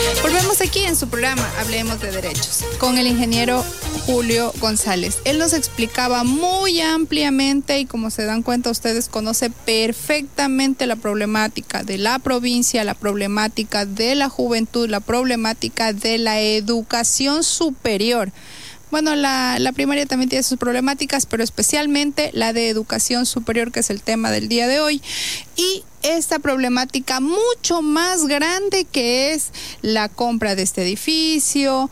Volvemos aquí en su programa Hablemos de Derechos con el ingeniero Julio González. Él nos explicaba muy ampliamente y, como se dan cuenta ustedes, conoce perfectamente la problemática de la provincia, la problemática de la juventud, la problemática de la educación superior. Bueno, la primaria también tiene sus problemáticas, pero especialmente la de educación superior, que es el tema del día de hoy. Y esta problemática mucho más grande, que es la compra de este edificio,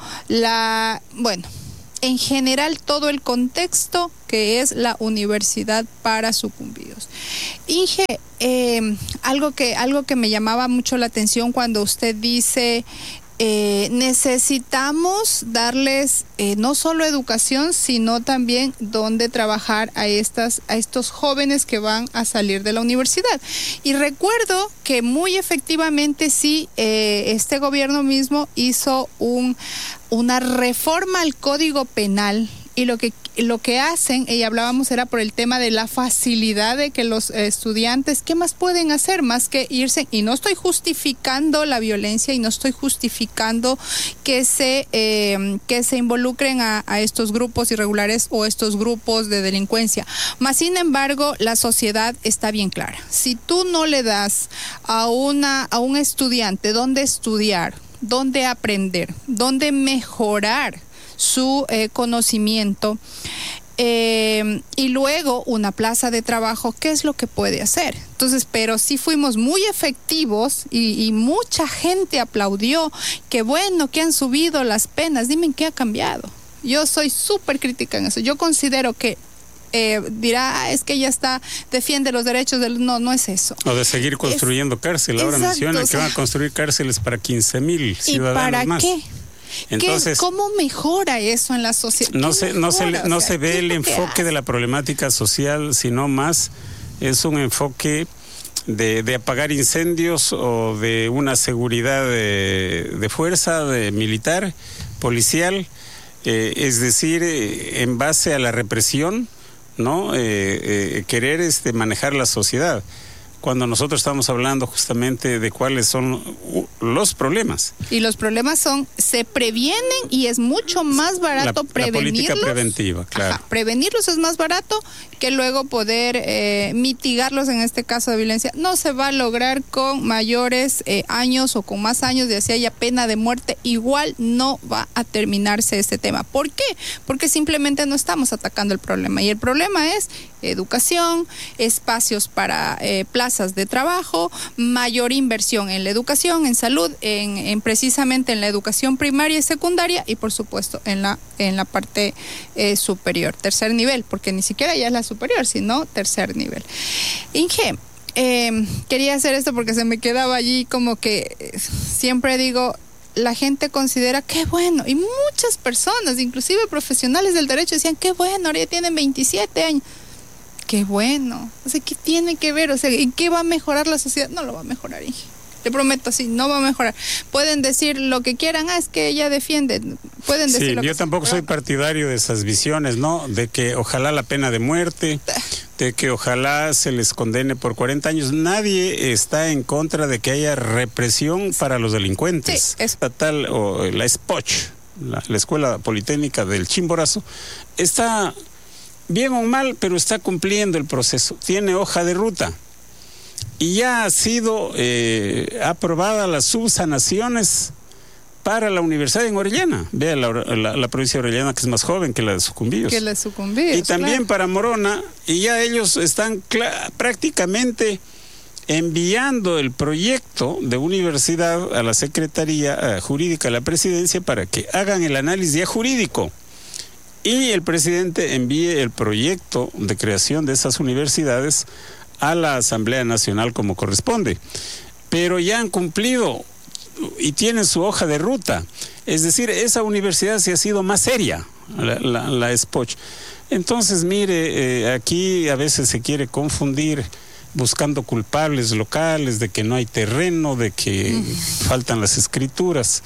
en general todo el contexto que es la universidad para sucumbidos. Inge, algo que me llamaba mucho la atención cuando usted dice... necesitamos darles no solo educación, sino también dónde trabajar a estos jóvenes que van a salir de la universidad. Y recuerdo que muy efectivamente sí, este gobierno mismo hizo una reforma al Código Penal. Y lo que hacen, y hablábamos, era por el tema de la facilidad de que los estudiantes, ¿qué más pueden hacer? Más que irse, y no estoy justificando la violencia y no estoy justificando que se involucren a estos grupos irregulares o estos grupos de delincuencia. Más sin embargo, la sociedad está bien clara. Si tú no le das a un estudiante dónde estudiar, dónde aprender, dónde mejorar su conocimiento y luego una plaza de trabajo, ¿qué es lo que puede hacer? Entonces, pero sí fuimos muy efectivos y mucha gente aplaudió, que bueno que han subido las penas. Dime qué ha cambiado. Yo soy súper crítica en eso. Yo considero que dirá, es que ella defiende los derechos del... No es eso. O de seguir construyendo cárcel. Ahora menciona que van a construir cárceles para 15,000 ciudadanos más. ¿Y para qué? Entonces, ¿cómo mejora eso en la sociedad? No se ve el enfoque de la problemática social, sino más es un enfoque de apagar incendios o de una seguridad de fuerza, de militar, policial, es decir, en base a la represión, ¿no? Querer manejar la sociedad, cuando nosotros estamos hablando justamente de cuáles son los problemas. Y los problemas se previenen, y es mucho más barato prevenirlos. La política preventiva, claro. Ajá, prevenirlos es más barato que luego poder mitigarlos, en este caso de violencia. No se va a lograr con mayores años o con más años, de así haya pena de muerte, igual no va a terminarse este tema. ¿Por qué? Porque simplemente no estamos atacando el problema, y el problema es educación, espacios para plazas de trabajo, mayor inversión en la educación, en salud, en precisamente en la educación primaria y secundaria, y por supuesto en la parte superior, tercer nivel, porque ni siquiera ya es la superior, sino tercer nivel. Inge, quería hacer esto porque se me quedaba allí, como que siempre digo, la gente considera qué bueno, y muchas personas, inclusive profesionales del derecho, decían qué bueno, ahora ya tienen 27 años. Qué bueno. O sea, ¿qué tiene que ver? O sea, ¿en qué va a mejorar la sociedad? No lo va a mejorar, Inge. Te prometo, sí, no va a mejorar. Pueden decir lo que quieran, es que ella defiende. Pueden decir lo que yo tampoco soy partidario de esas visiones, ¿no? De que ojalá la pena de muerte, de que ojalá se les condene por 40 años. Nadie está en contra de que haya represión para los delincuentes. Sí, estatal, o la SPOCH, la Escuela Politécnica del Chimborazo, está bien o mal, pero está cumpliendo el proceso. Tiene hoja de ruta. Y ya ha sido aprobada las subsanaciones para la Universidad en Orellana. Vea la provincia de Orellana, que es más joven que la de Sucumbíos. Y también para Morona. Y ya ellos están prácticamente enviando el proyecto de universidad a la Secretaría Jurídica de la Presidencia para que hagan el análisis ya jurídico. Y el presidente envíe el proyecto de creación de esas universidades a la Asamblea Nacional como corresponde. Pero ya han cumplido y tienen su hoja de ruta. Es decir, esa universidad sí ha sido más seria, la SPOCH. Entonces, mire, aquí a veces se quiere confundir buscando culpables locales de que no hay terreno, de que faltan las escrituras,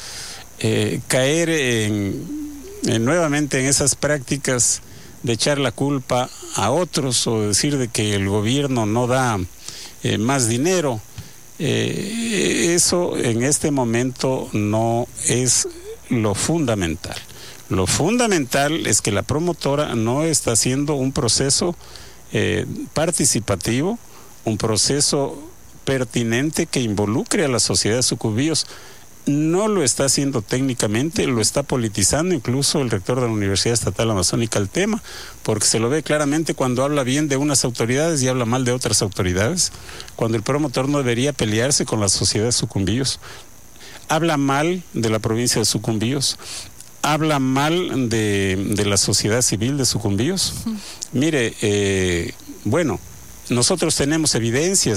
caer nuevamente en esas prácticas de echar la culpa a otros o decir de que el gobierno no da más dinero. Eso en este momento no es lo fundamental. Lo fundamental es que la promotora no está haciendo un proceso participativo, un proceso pertinente que involucre a la sociedad de Sucumbíos. No lo está haciendo técnicamente, lo está politizando incluso el rector de la Universidad Estatal Amazónica el tema, porque se lo ve claramente cuando habla bien de unas autoridades y habla mal de otras autoridades, cuando el promotor no debería pelearse con la sociedad de Sucumbíos. Habla mal de la provincia de Sucumbíos, habla mal de la sociedad civil de Sucumbíos. Mire, bueno, nosotros tenemos evidencias